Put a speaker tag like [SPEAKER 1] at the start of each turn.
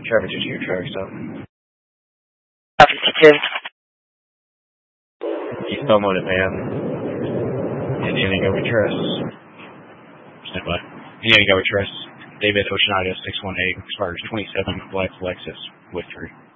[SPEAKER 1] Traffic to your truck, so.
[SPEAKER 2] Traffic to 2.
[SPEAKER 1] He's almost man. Indiana we trust.
[SPEAKER 3] Stand by. Indiana we trust. David Oceanaga 618 expires 27 Black Lexus with 3.